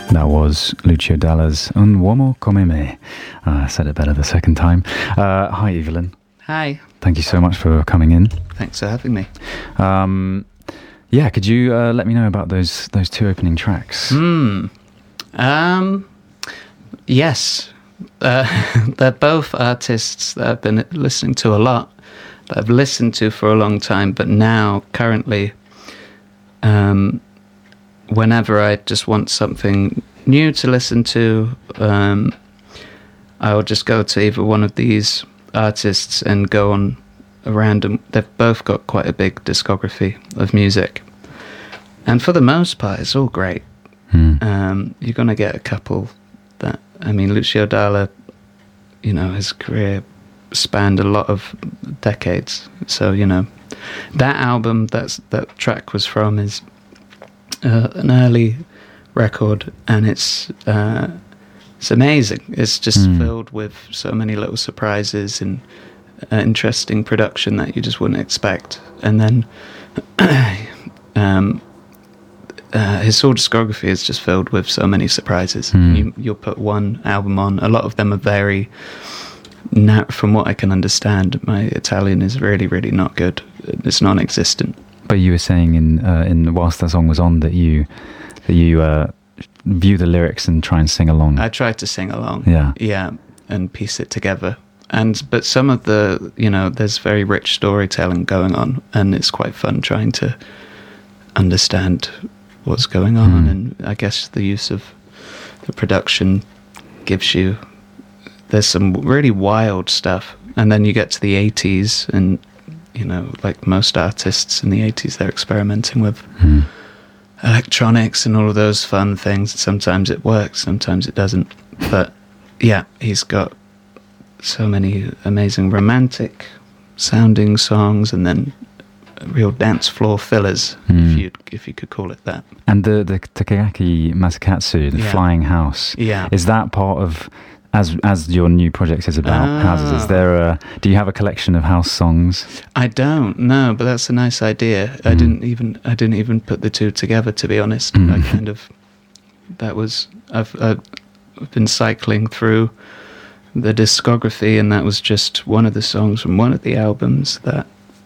That was Lucio Dalla's Un Uomo Come Me. I said it better the second time. Hi, Evelyn. Hi. Thank you so much for coming in. Thanks for having me. Could you let me know about those two opening tracks? Yes. They're both artists that I've been listening to a lot, that I've listened to for a long time, but now, currently, whenever I just want something new to listen to, I will just go to either one of these artists and go on a random... They've both got quite a big discography of music. And for the most part, it's all great. You're going to get a couple that... I mean, Lucio Dalla, his career spanned a lot of decades. So, that album that track was from is an early record, and it's amazing. It's just filled with so many little surprises and interesting production that you just wouldn't expect. And then his whole discography is just filled with so many surprises. You'll put one album on. A lot of them are very... from what I can understand, my Italian is really, really not good. It's non-existent. But you were saying in whilst the song was on that you view the lyrics and try and sing along. I tried to sing along. Yeah, and piece it together. But some of the there's very rich storytelling going on, and it's quite fun trying to understand what's going on. And I guess the use of the production gives you... There's some really wild stuff, and then you get to the 80s, and like most artists in the 80s, they're experimenting with electronics and all of those fun things. Sometimes it works, sometimes it doesn't. But yeah, he's got so many amazing romantic sounding songs, and then real dance floor fillers, if you could call it that. And the Takayaki Masakatsu, the Flying House, is that part of... As your new project is about houses, is there do you have a collection of house songs? I don't, no, but that's a nice idea. I didn't even put the two together, to be honest. I've been cycling through the discography, and that was just one of the songs from one of the albums that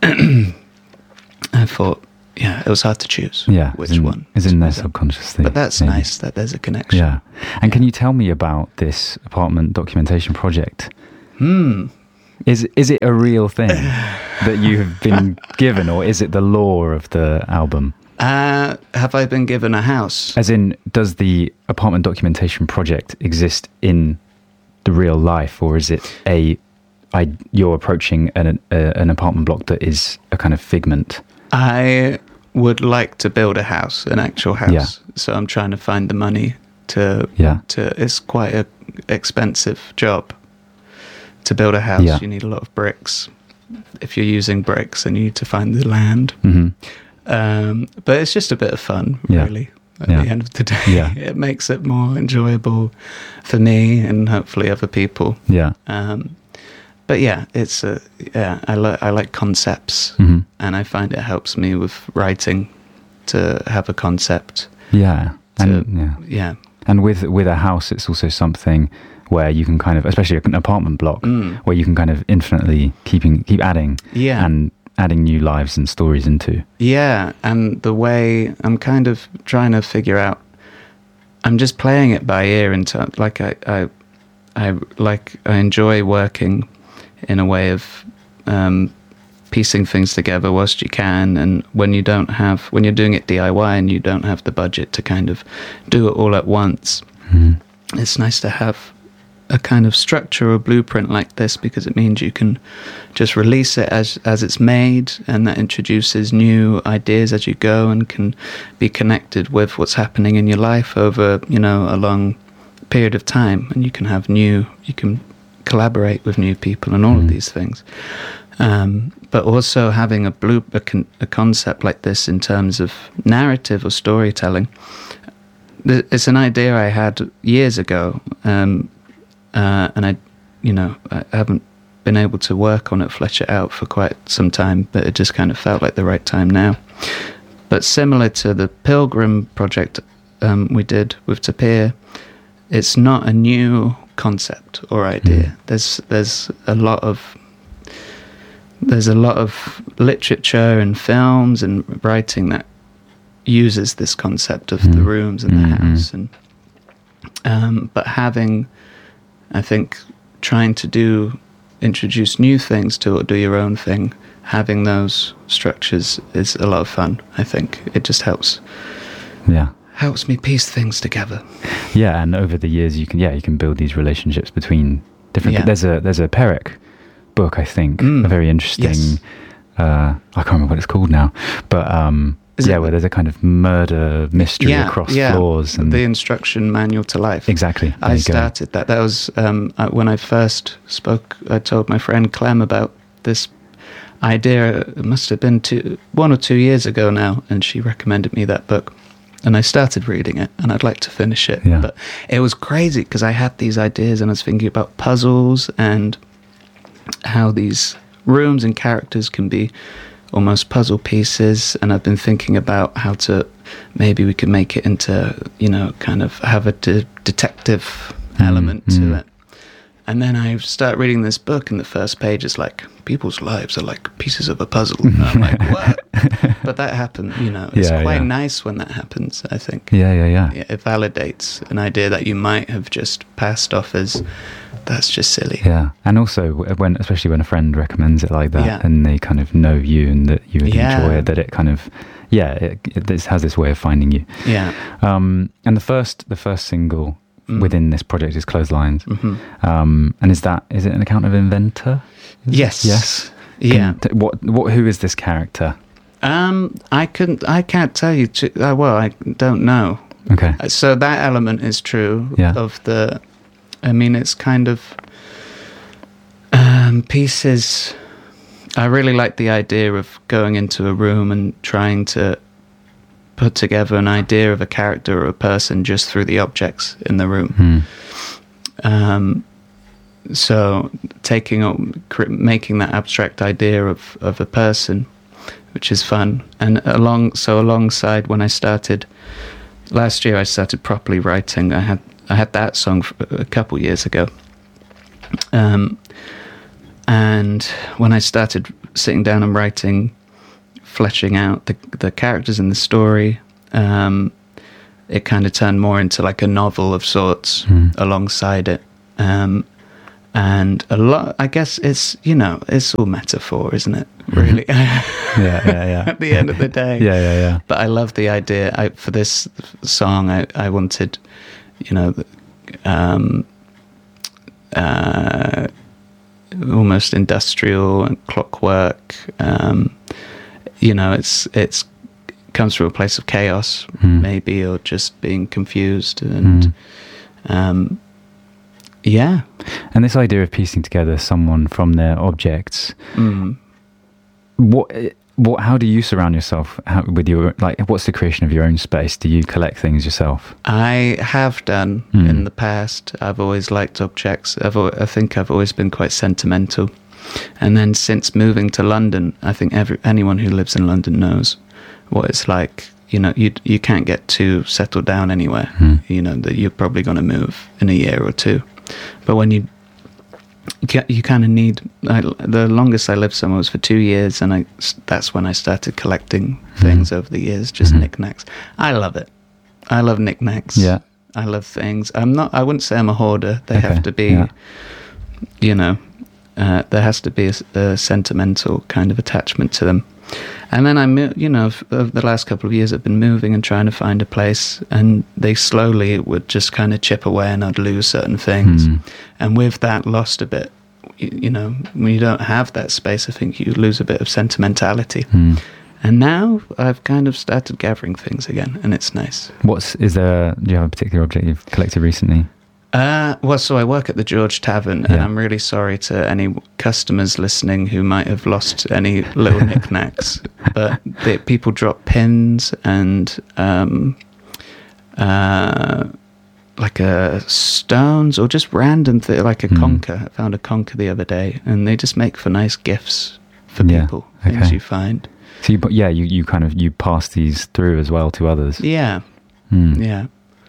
I thought, it was hard to choose which one. It's in there subconsciously. But that's maybe nice that there's a connection. Yeah. And can you tell me about this apartment documentation project? Is it a real thing that you have been given, or is it the lore of the album? Have I been given a house? As in, does the apartment documentation project exist in the real life, or is it you're approaching an apartment block that is a kind of figment? I would like to build a house, an actual house. So I'm trying to find the money to it's quite an expensive job to build a house. You need a lot of bricks. If you're using bricks, then you need to find the land. But it's just a bit of fun, really. At the end of the day, it makes it more enjoyable for me and hopefully other people. But it's I like concepts, and I find it helps me with writing to have a concept. And with a house, it's also something where you can kind of, especially an apartment block, where you can kind of infinitely keep adding and adding new lives and stories into. And the way I'm kind of trying to figure out, I'm just playing it by ear, and I enjoy working in a way of piecing things together whilst you can. And when you're doing it DIY and you don't have the budget to kind of do it all at once, it's nice to have a kind of structure or blueprint like this, because it means you can just release it as it's made, and that introduces new ideas as you go and can be connected with what's happening in your life over, a long period of time. And you can collaborate with new people and all of these things. But also having a concept like this in terms of narrative or storytelling, it's an idea I had years ago, and I haven't been able to work on it, flesh it out for quite some time, but it just kind of felt like the right time now. But similar to the Pilgrim project, we did with Tapir, it's not a new concept or idea. There's a lot of literature and films and writing that uses this concept of the rooms and the house, and but having, I think, trying to introduce new things to or do your own thing, having those structures is a lot of fun. I think it just helps me piece things together. Yeah, and over the years you can build these relationships between different. There's a Perec book, I think, a very interesting. I can't remember what it's called now, but where there's a kind of murder mystery across floors, and the instruction manual to life. Exactly. I started that. That was when I first spoke. I told my friend Clem about this idea. It must have been 1 or 2 years ago now, and she recommended me that book. And I started reading it, and I'd like to finish it. Yeah. But it was crazy because I had these ideas, and I was thinking about puzzles and how these rooms and characters can be almost puzzle pieces. And I've been thinking about how to maybe we could make it into, kind of have a detective element to it. And then I start reading this book, and the first page is like, people's lives are like pieces of a puzzle. And I'm like, what? But that happened, it's quite nice when that happens, I think. Yeah. It validates an idea that you might have just passed off as, that's just silly. Yeah, and also especially when a friend recommends it like that, and they kind of know you and that you enjoy it, that it kind of, it has this way of finding you. Yeah. And the first single within this project is Clotheslines. And is it an account of Inventor? Yes. Yeah. Who is this character? I can't tell you. I don't know. Okay. So that element is true of the. I mean, it's kind of pieces. I really like the idea of going into a room and trying to put together an idea of a character or a person just through the objects in the room. So making that abstract idea of a person, which is fun. And alongside when I started last year, I started properly writing. I had that song a couple years ago. And when I started sitting down and writing, fleshing out the characters in the story, it kind of turned more into like a novel of sorts alongside it. And a lot, I guess it's all metaphor, isn't it? Really? Yeah. At the end of the day. Yeah. But I love the idea. For this song, I wanted, almost industrial and clockwork. It's comes from a place of chaos, maybe, or just being confused, and And this idea of piecing together someone from their objects. How do you surround yourself with your, what's the creation of your own space? Do you collect things yourself? I have done in the past. I've always liked objects. I think I've always been quite sentimental. And then since moving to London, I think anyone who lives in London knows what it's like. You can't get too settled down anywhere. That you're probably going to move in a year or two. But when you kind of need. The longest I lived somewhere was for 2 years, and that's when I started collecting things over the years, just knickknacks. I love it. I love knickknacks. Yeah, I love things. I wouldn't say I'm a hoarder. They have to be. There has to be a sentimental kind of attachment to them. And then over the last couple of years I've been moving and trying to find a place, and they slowly would just kind of chip away, and I'd lose certain things. And with that, lost a bit. When you don't have that space, I think you lose a bit of sentimentality. And now I've kind of started gathering things again, and it's nice. Do you have a particular object you've collected recently? So I work at the George Tavern, and I'm really sorry to any customers listening who might have lost any little knickknacks. But people drop pins and stones, or just random like a conker. I found a conker the other day, and they just make for nice gifts for people. Things you find. So you kind of pass these through as well to others. Yeah. Yeah.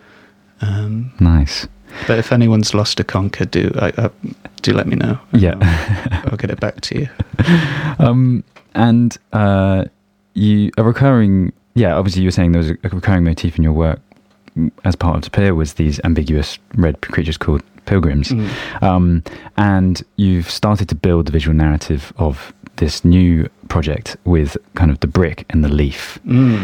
Nice. But if anyone's lost a conker, do let me know. Yeah. I'll get it back to you. And you a recurring, obviously you were saying there was a recurring motif in your work as part of Tapir was these ambiguous red creatures called pilgrims. And you've started to build the visual narrative of this new project with kind of the brick and the leaf.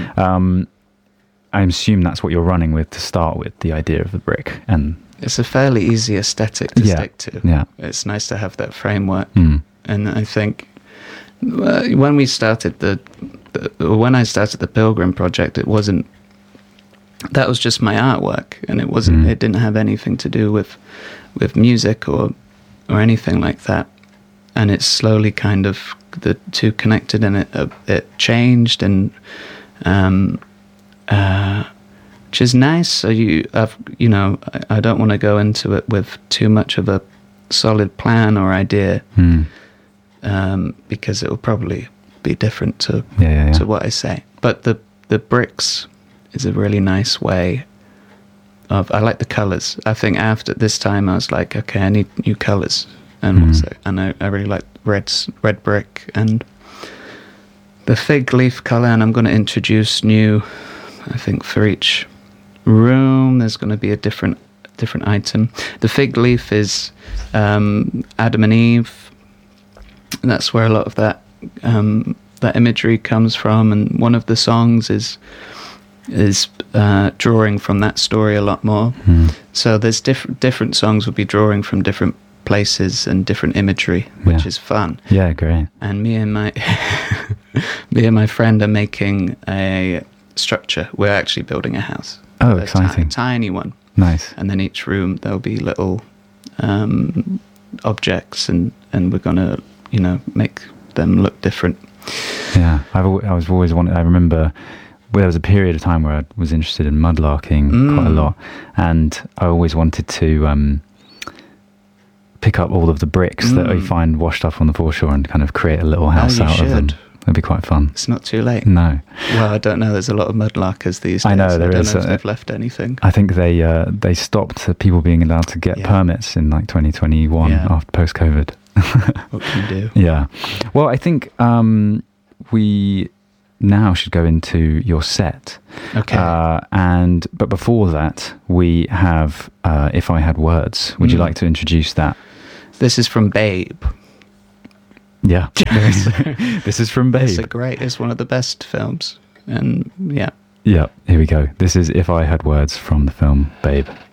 I assume that's what you're running with to start with, the idea of the brick. And it's a fairly easy aesthetic to stick to. Yeah. It's nice to have that framework. And I think when we started when I started the Pilgrim project, that was just my artwork, and it wasn't. It didn't have anything to do with music or anything like that. And it's slowly kind of the two connected, and it changed, and which is nice. So I don't want to go into it with too much of a solid plan or idea, because it will probably be different to what I say. But the bricks is a really nice way of. I like the colors. I think after this time I was like, okay, I need new colors, and I really like red brick and the fig leaf color, and I'm going to introduce new. I think for each room there's going to be a different item. The fig leaf is Adam and Eve. And that's where a lot of that imagery comes from, and one of the songs is drawing from that story a lot more. So there's different songs will be drawing from different places and different imagery, which is fun. Yeah, great. And me and my friend are making a structure. We're actually building a house. Oh, exciting. A tiny one. Nice. And then each room there'll be little objects, and we're gonna make them look different. Yeah, I was always wanted. I remember there was a period of time where I was interested in mudlarking quite a lot, and I always wanted to pick up all of the bricks that you find washed up on the foreshore and kind of create a little house out of them. It'd be quite fun. It's not too late. No. Well, I don't know. There's a lot of mudlarkers these days. I know there is. I don't know if they've left anything. I think they stopped people being allowed to get permits in like 2021 after post-COVID. What can you do? Yeah. Well, I think we now should go into your set. Okay. But before that, we have If I Had Words. Would you like to introduce that? This is from Babe. Yeah. This is from Babe. It's one of the best films. And yeah. Yeah, here we go. This is If I Had Words from the film Babe.